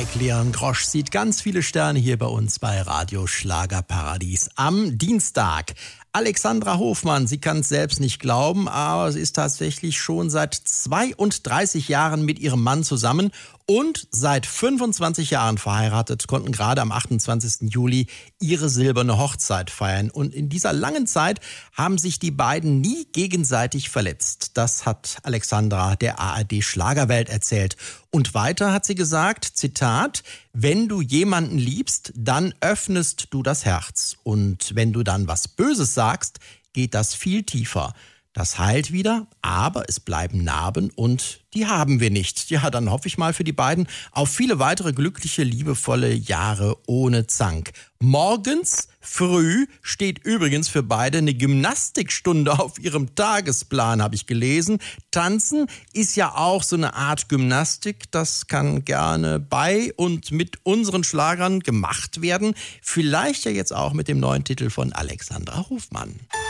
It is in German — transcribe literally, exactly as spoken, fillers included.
Mike Leon Grosch sieht ganz viele Sterne hier bei uns bei Radio Schlagerparadies am Dienstag. Alexandra Hofmann, sie kann es selbst nicht glauben, aber sie ist tatsächlich schon seit zweiunddreißig Jahren mit ihrem Mann zusammen und seit fünfundzwanzig Jahren verheiratet, konnten gerade am achtundzwanzigsten Juli ihre silberne Hochzeit feiern. Und in dieser langen Zeit haben sich die beiden nie gegenseitig verletzt. Das hat Alexandra der A R D Schlagerwelt erzählt. Und weiter hat sie gesagt, Zitat, wenn du jemanden liebst, dann öffnest du das Herz. Und wenn du dann was Böses sagst, geht das viel tiefer. Das heilt wieder, aber es bleiben Narben und die haben wir nicht. Ja, dann hoffe ich mal für die beiden auf viele weitere glückliche, liebevolle Jahre ohne Zank. Morgens früh steht übrigens für beide eine Gymnastikstunde auf ihrem Tagesplan, habe ich gelesen. Tanzen ist ja auch so eine Art Gymnastik. Das kann gerne bei und mit unseren Schlagern gemacht werden. Vielleicht ja jetzt auch mit dem neuen Titel von Alexandra Hofmann.